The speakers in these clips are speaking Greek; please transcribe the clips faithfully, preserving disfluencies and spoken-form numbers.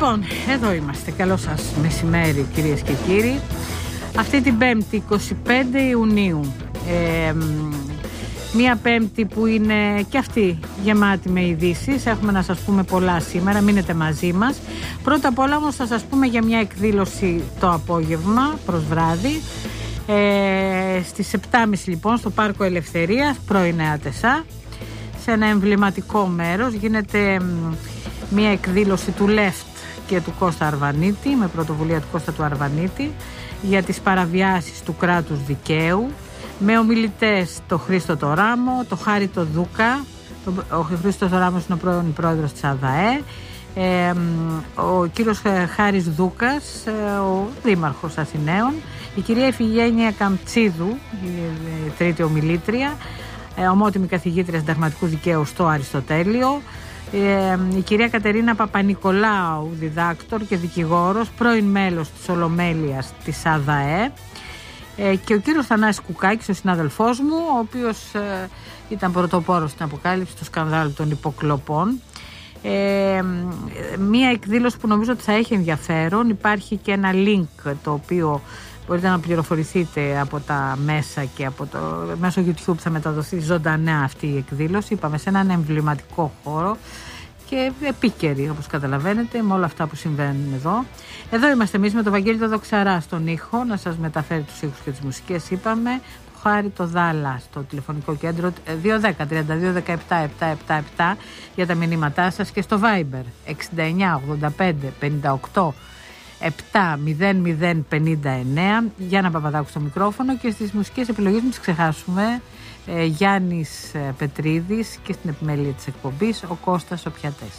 Λοιπόν, εδώ είμαστε. Καλό σας μεσημέρι, κυρίες και κύριοι. Αυτή την Πέμπτη, εικοστή πέμπτη Ιουνίου. Ε, Μία Πέμπτη που είναι και αυτή γεμάτη με ειδήσεις. Έχουμε να σας πούμε πολλά σήμερα, μείνετε μαζί μας. Πρώτα απ' όλα όμως θα σας πούμε για μια εκδήλωση το απόγευμα προς βράδυ. Ε, στις επτά και μισή λοιπόν στο Πάρκο Ελευθερίας, πρώην Νέα Τεσά, σε ένα εμβληματικό μέρος. Γίνεται μια εκδήλωση του Left και του Κώστα Αρβανίτη, με πρωτοβουλία του Κώστα του Αρβανίτη, για τις παραβιάσεις του κράτους δικαίου, με ομιλητές το Χρήστο το Ράμο, το Χάρη το Δούκα. Ο Χρήστος το Ράμος είναι ο πρώην πρόεδρος της ΑΔΑΕ, ε, ο κύριος Χάρης Δούκας, ο δήμαρχος Αθηναίων, η κυρία Ιφηγένεια Καμτσίδου, η τρίτη ομιλήτρια, ομότιμη καθηγήτρια συνταγματικού δικαίου στο Αριστοτέλειο, η κυρία Κατερίνα Παπανικολάου, διδάκτορ και δικηγόρος, πρώην μέλος της Ολομέλειας της ΑΔΑΕ, και ο κύριος Θανάσης Κουκάκης, ο συνάδελφός μου, ο οποίος ήταν πρωτοπόρος στην αποκάλυψη του σκανδάλου των υποκλοπών. Ε, μία εκδήλωση που νομίζω ότι θα έχει ενδιαφέρον. Υπάρχει και ένα link το οποίο μπορείτε να πληροφορηθείτε από τα μέσα και από το μέσω YouTube. Θα μεταδοθεί ζωντανά αυτή η εκδήλωση, είπαμε, σε έναν εμβληματικό χώρο και επίκαιρη, όπως καταλαβαίνετε, με όλα αυτά που συμβαίνουν εδώ. Εδώ είμαστε εμείς με τον Βαγγέλη το Δοξαρά στον ήχο, να σας μεταφέρει τους ήχους και τις μουσικές, είπαμε. Το Χάρη το Δάλα στο τηλεφωνικό κέντρο δύο ένα μηδέν, τρία δύο ένα επτά επτά επτά επτά για τα μηνύματά σας, και στο Viber εξήντα εννιά ογδόντα πέντε πενήντα οκτώ επτά μηδέν μηδέν πενήντα εννέα. Γιάννα Παπαδάκου στο μικρόφωνο, και στις μουσικές επιλογές μην τις ξεχάσουμε, ε, Γιάννης ε, Πετρίδης, και στην επιμέλεια της εκπομπής ο Κώστας ο Πιατές.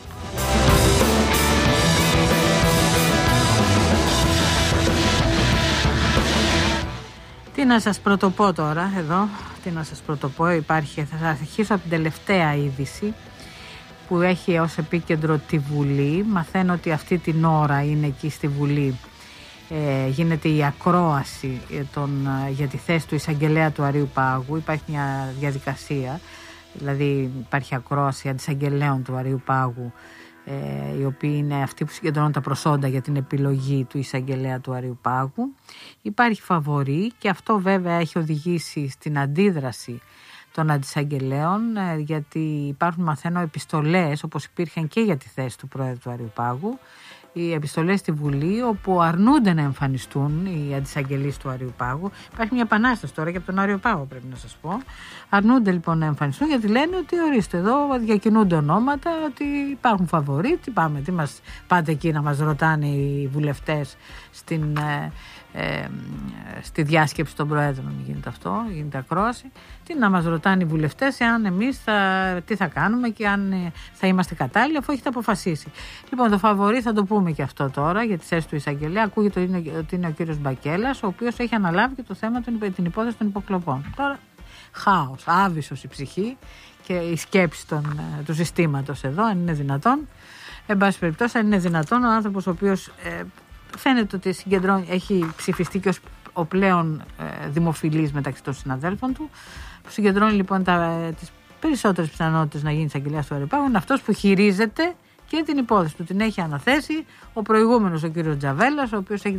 Τι να σας πρωτοπώ τώρα εδώ, τι να σας πρωτοπώ, υπάρχει, θα αρχίσω από την τελευταία είδηση που έχει ως επίκεντρο τη Βουλή. Μαθαίνω ότι αυτή την ώρα είναι εκεί στη Βουλή, ε, γίνεται η ακρόαση των, για τη θέση του εισαγγελέα του Αρείου Πάγου. Υπάρχει μια διαδικασία, δηλαδή υπάρχει ακρόαση αντισαγγελέων του Αρείου Πάγου, ε, οι οποίοι είναι αυτοί που συγκεντρώνουν τα προσόντα για την επιλογή του εισαγγελέα του Αρείου Πάγου. Υπάρχει φαβορί, και αυτό βέβαια έχει οδηγήσει στην αντίδραση των αντισαγγελέων, γιατί υπάρχουν, μαθαίνω, επιστολές, όπως υπήρχαν και για τη θέση του Πρόεδρου του Αρείου Πάγου, οι επιστολές στη Βουλή, όπου αρνούνται να εμφανιστούν οι αντισαγγελείς του Αρείου Πάγου. Υπάρχει μια επανάσταση τώρα και από τον Άριο Πάγο, πρέπει να σας πω. Αρνούνται λοιπόν να εμφανιστούν, γιατί λένε ότι ορίστε, εδώ διακινούνται ονόματα, ότι υπάρχουν φαβορί. Τι πάμε, τι μας πάτε εκεί να μας ρωτάνε οι βουλευτές στην, ε, ε, στη διάσκεψη των Προέδρων, γίνεται αυτό, γίνεται ακρόαση. Τι να μας ρωτάνε οι βουλευτές, εάν εμείς θα, τι θα κάνουμε και αν ε, θα είμαστε κατάλληλοι, αφού έχετε αποφασίσει. Λοιπόν, το φαβορί θα το πούμε και αυτό τώρα για τη θέση του εισαγγελέα. Ακούγεται ότι είναι, ότι είναι ο κύριος Μπακέλας, ο οποίος έχει αναλάβει και το θέμα, την υπόθεση των υποκλοπών. Τώρα, χάος, άβυσος η ψυχή και η σκέψη των, του συστήματος εδώ, αν είναι δυνατόν. Εν πάση περιπτώσει, αν είναι δυνατόν, ο άνθρωπος ο οποίος ε, φαίνεται ότι συγκεντρώνει, έχει ψηφιστεί και ως ο πλέον ε, δημοφιλής μεταξύ των συναδέλφων του, που συγκεντρώνει λοιπόν τα, τις περισσότερες πιθανότητες να γίνει εισαγγελέας του Αρείου Πάγου, είναι αυτός που χειρίζεται και την υπόθεση του. Την έχει αναθέσει ο προηγούμενος, ο κύριος Τζαβέλας, ο οποίος έχει